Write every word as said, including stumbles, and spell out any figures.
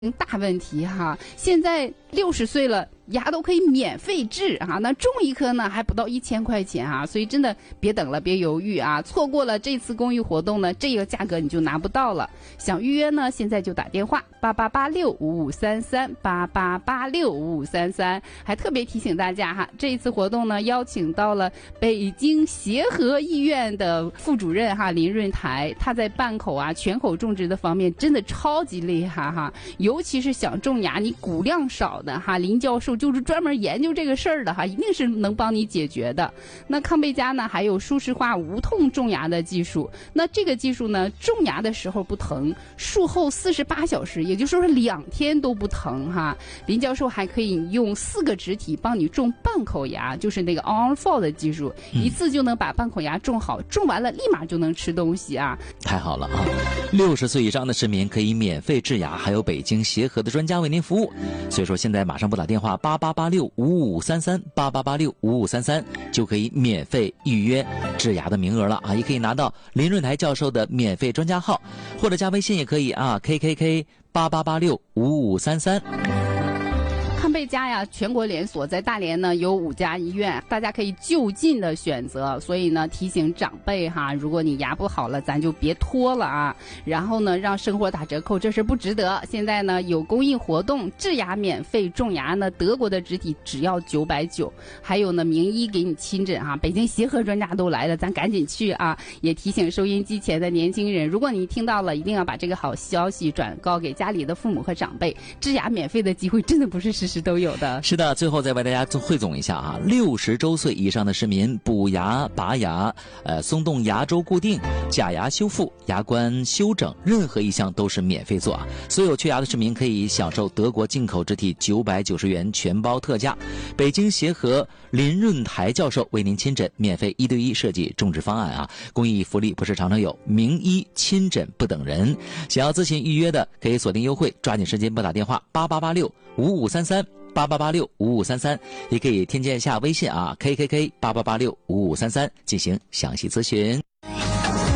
大问题哈，现在六十岁了，牙都可以免费治啊，那种一颗呢还不到一千块钱啊，所以真的别等了，别犹豫啊，错过了这次公益活动呢，这个价格你就拿不到了。想预约呢，现在就打电话八八八六五五三三八八八六五五三三，还特别提醒大家哈，这一次活动呢，邀请到了北京协和医院的副主任哈林润台，他在半口啊全口种植的方面真的超级厉害哈。尤其是想种牙你骨量少的哈，林教授就是专门研究这个事儿的哈，一定是能帮你解决的。那康贝佳呢还有舒适化无痛种牙的技术，那这个技术呢，种牙的时候不疼，术后四十八小时，也就是说两天都不疼哈。林教授还可以用四个植体帮你种半口牙，就是那个 on fall 的技术，一次就能把半口牙种好，种完了立马就能吃东西啊！ 太好了啊！六十岁以上的市民可以免费治牙，还有北京协和的专家为您服务。所以说现在马上拨打电话八八八六五五三三八八八六五五三三，就可以免费预约治牙的名额了啊！也可以拿到林润台教授的免费专家号，或者加微信也可以啊 ，K K K 八八八六五五三三。 康贝佳呀，全国连锁，在大连呢有五家医院，大家可以就近的选择。所以呢，提醒长辈哈，如果你牙不好了，咱就别拖了啊。然后呢，让生活打折扣，这事不值得。现在呢有公益活动，治牙免费，种牙呢德国的植体只要九百九，还有呢名医给你亲诊哈，北京协和专家都来了，咱赶紧去啊！也提醒收音机前的年轻人，如果你听到了，一定要把这个好消息转告给家里的父母和长辈。治牙免费的机会真的不是时时都有的。 是的，最后再为大家做汇总一下啊，六十周岁以上的市民，补牙、拔牙、呃松动牙周固定、假牙修复、牙冠修整，任何一项都是免费做啊。所有缺牙的市民可以享受德国进口植体九百九十元全包特价。北京协和林润台教授为您亲诊，免费一对一设计种植方案啊。公益福利不是常常有，名医亲诊不等人。想要咨询预约的，可以锁定优惠，抓紧时间拨打电话八八八六五五三三。八八八六五五三三，也可以添加一下微信啊 ，K K K 八八八六五五三三进行详细咨询。